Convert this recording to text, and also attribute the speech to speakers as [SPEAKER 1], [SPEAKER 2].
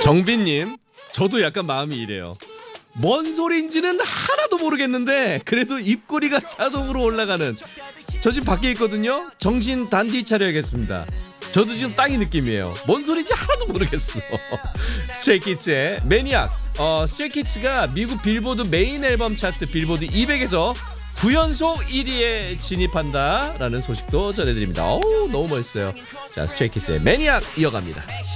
[SPEAKER 1] 정빈님, 저도 약간 마음이 이래요. 뭔 소리인지는 하나도 모르겠는데 그래도 입꼬리가 자동으로 올라가는, 저 지금 밖에 있거든요. 정신 단디 차려야겠습니다. 저도 지금 땅이 느낌이에요. 뭔 소리인지 하나도 모르겠어. 스트레이키즈의 매니악. 스트레이키즈가 미국 빌보드 메인 앨범 차트 빌보드 200에서 9연속 1위에 진입한다라는 소식도 전해드립니다. 어우, 너무 멋있어요. 자, 스트레이키즈의 매니악 이어갑니다.